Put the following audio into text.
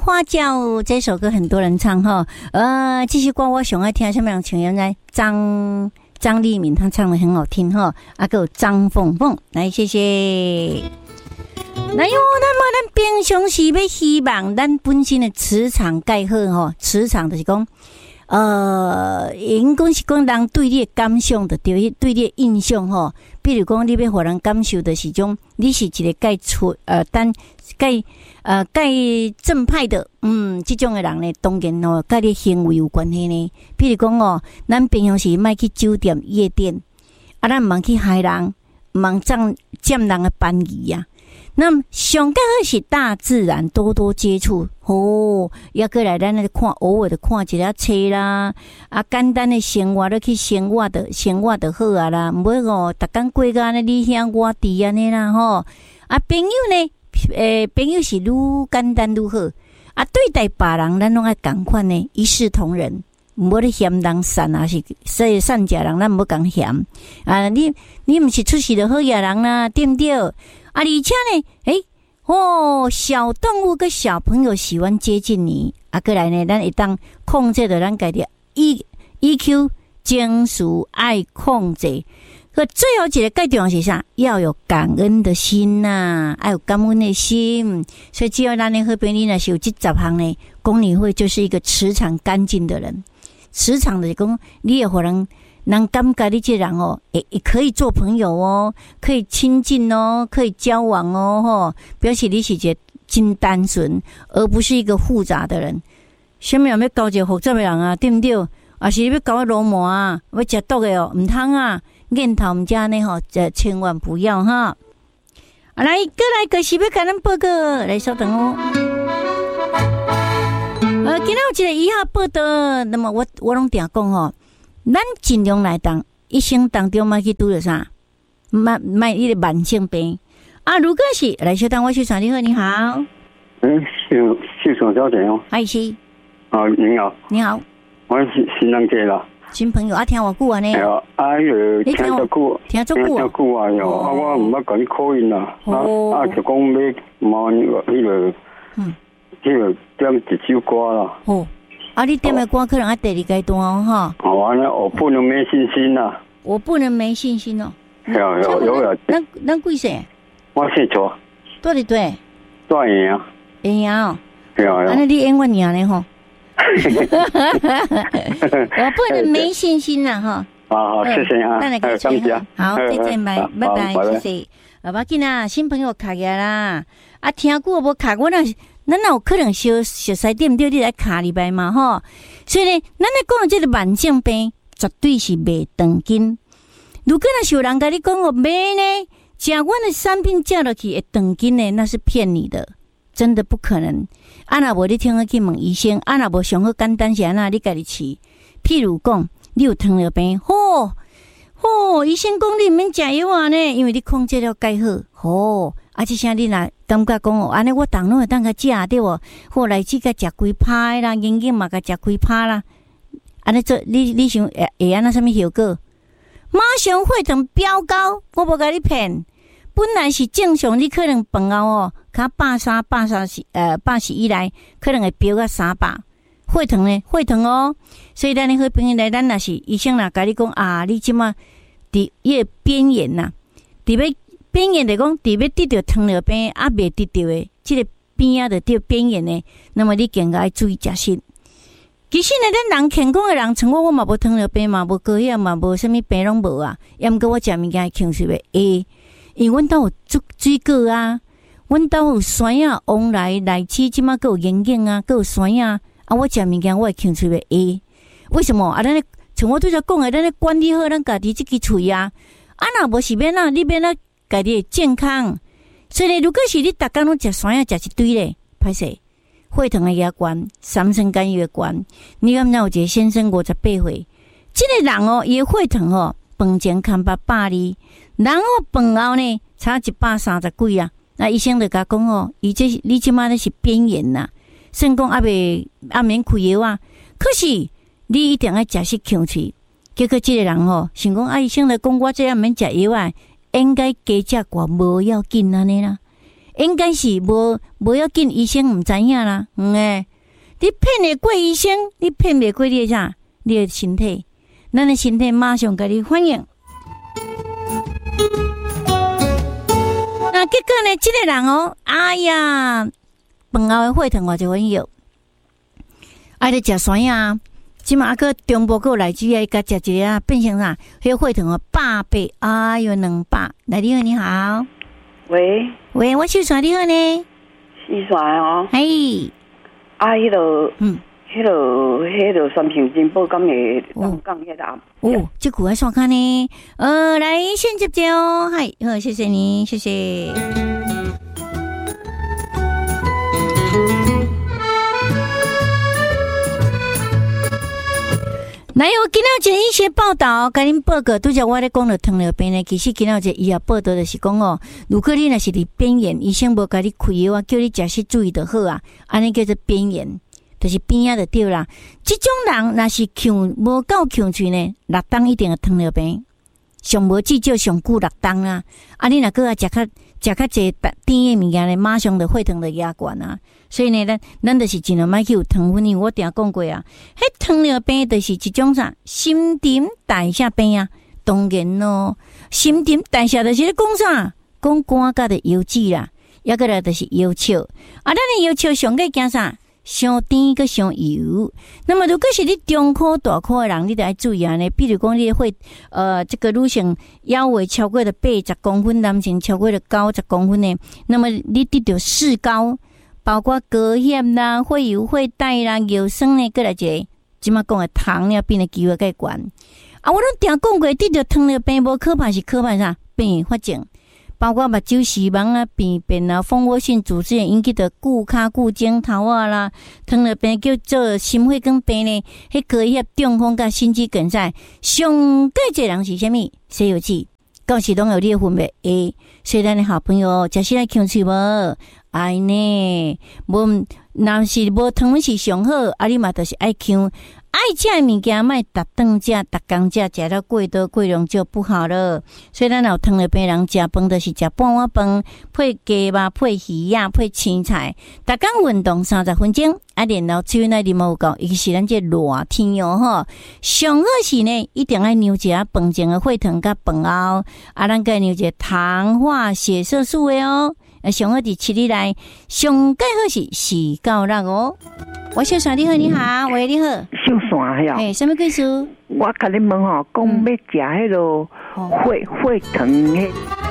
花轿这首歌很多人唱哈，这些歌我上爱听，什么人唱？原来张丽敏她唱的很好听哈，还有张凤凤，来谢谢。那因为咱平常时要希望咱本身的磁场介好吼，磁场就是讲，因讲是讲人对你的感想的，对你的印象吼。比如讲，你要互人感受的是种，你是一个介正派的，这种的人呢，当然哦，跟你行为有关系呢。比如讲哦，咱平常时莫去酒店、夜店，咱唔去害人，唔占人的便宜啊。那么上个是大自然多多接触哦，也过来咱那看偶尔的看一下册啦，简单的生活都去生活的好啊啦，唔会哦，逐天过个安尼你兄我弟安尼啦吼。朋友呢，朋友是愈简单愈好对待别人咱拢爱共款呢，一视同仁，唔好咧嫌人善啊，是善假人咱唔好讲嫌你唔是出世的好野人啦，对不对？而且呢，小动物跟小朋友喜欢接近你，过来呢，咱会当控制着咱家己 EQ 情绪爱控制。可最后一个最重要是啥？要有感恩的心呐，要有感恩的心。所以只要咱的好朋友呢是有这10项呢，公理会就是一个磁场干净的人。磁场的讲，你也可能。人感觉你这人哦，也可以做朋友哦，可以亲近哦，可以交往哦，表示你是一个真单纯，而不是一个复杂的人。什么人要交一个复杂的人啊？对不对？是你要交罗马啊，要吃毒的哦，唔通啊！念头唔加呢吼，千万不要哈。来，过来，就是要跟咱报告，来稍等哦。今天有一个以下报道，那么我拢定讲吼。咱尽量来当一生当中莫去拄着啥，莫一个慢性病如果是来小当我去传你好，你好， 是宋小姐哦， 是你好， 你好， 我是新人姐啦， 新朋友听我久啊呢， 听得久， 听足久啊，我唔捌甲你考验啦，就讲要摸迄个点一首歌啦。 你点的歌可能第2阶段哦，哈。 我不能没信心呐。 我不能没信心哦。 有。 咱几岁？ 我姓卓。 对对对。 对呀。 会赢哦。 安尼你演我赢咧吼。我不能没信心啦哈。 好，谢谢啊。 感谢。好，再见，拜拜，谢谢。要紧啊，新朋友卡起来啦。听久无卡我那。咱有可能熟悉对不对？你来卡礼拜嘛吼，所以呢，咱来讲这个慢性病绝对是卖长筋。如果那有人跟你讲我卖呢，吃我的产品吃落去会长筋呢，那是骗你的，真的不可能。若无你听去问医生，若无上好简单是安那你家己吃。譬如讲，你有糖尿病，医生讲你免食药啊呢，因为你控制了介好，这些你若感觉讲安尼我当然会当甲食对无？后来只甲食几拍啦，眼睛嘛甲食几拍啦，安尼做你想会安那什么效果？马上血糖飙高，我无甲你骗。本来是正常，你可能饭后较130以内，可能会飙到300。血糖呢？血糖哦，所以咱的好朋友来，咱若是医生若甲你讲你即马伫迄个边缘呐，伫要边缘来讲，伫要得到糖尿病未得到的，这个边就得边缘的，那么你更加要注意食食。其实呢，咱人健康的人，像我嘛无糖尿病嘛，无高血压嘛，无啥物病拢无啊。也毋过我食物件控制袂因为阮兜有水果啊，阮兜有酸啊，往来齿即马佫有眼镜啊，佫有酸啊。我食物件我会控制袂为什么咱像我对才讲的，咱管理好咱家己即支喙啊。若无是免你免家己的健康。所以呢，如果是你逐工拢食酸啊，食一堆咧，歹势。血糖也悬，三酸甘油也悬。你敢知有一个先生58岁，这个人伊的血糖饭前看820，然后饭后呢差130几啊。那医生就甲讲伊你即马是边缘呐，算讲免开药啊。可是你一定要食食控制。结果这个人想讲医生来讲我这样免食药啊，应该加食寡无要紧安尼啦。 应该是无要紧，医生毋知影啦。你骗得过医生，你骗袂过你的啥？你的身体，咱的身体马上给你反应。那结果呢？这个人哦，哎呀，饭后的血糖我就很有，爱咧食酸啊。即马个中部个来煮啊，甲食一个啊，变成啥？迄个血糖哦，100，哎哟，200。来，你好，你好。 喂， 我秀传你好呢。 是传哦。 嘿。 啊，迄个三平金宝港的讲迄个这句爱刷卡呢。来先接接哦，嗨，好，谢谢你，谢谢。来，我今仔有一些报道，甲恁报告。拄则我咧讲了糖尿病呢，其实今仔有一个医学报道就是讲哦，如果你若是伫边缘，医生无甲你开药啊，叫你食些注意就好啊，安尼叫做边缘。就是边仔就对啦，这种人若是强无够强脆呢，6档一定有糖尿病，上无至少上久6档啊。啊，你若个食较济甜的物件呢，马上就血糖就压悬啊。所以呢，咱就是尽量莫去有糖分，因为我定讲过啊，迄糖尿病就是一种啥新陈代谢病啊。当然咯，新陈代谢就是咧讲啥，讲肝甲的油脂啦，抑个来就是腰笑啊。咱的腰笑上个惊啥？伤甜个伤油，那么如果是你中科大科的人，你得要注意啊呢。比如讲，你会这个女性腰围超过了80公分，男性超过了90公分呢，那么你得到四高，包括高血啦、血油、血带啦、尿酸呢，过来一个，即马讲的糖尿病的机会较悬啊。我拢定讲过，得到糖尿病无可怕是可怕啥？并发症。包括目睭视网啊、病变啊、蜂窝性组织炎引起的骨卡、骨尖头啊啦，糖尿病叫做心血管病呢，迄高血中风甲心肌梗塞，上介济人是啥物？西药剂，到时拢有你的分别。所以咱的好朋友，食起来强脆无？爱呢，无若是无糖分是上好，啊你嘛就是爱强。爱食的物件，莫逐顿食、逐工食，食到过多过量就不好了。所以咱有糖尿病人食饭，就是食半碗饭，配鸡肉、配鱼啊、配青菜。逐工运动30分钟，啊，然后水奶啉有够。尤其是咱这热天哦吼，上好是呢，一定要尿一下饭前的血糖甲饭后，啊，咱该尿一下糖化血色素的哦。上好伫7日内，上介好是4到6哦。我小帅你好，你好，喂，你好。 小帅呀， 什么故事？ 我甲你问吼，讲要食迄个血糖迄。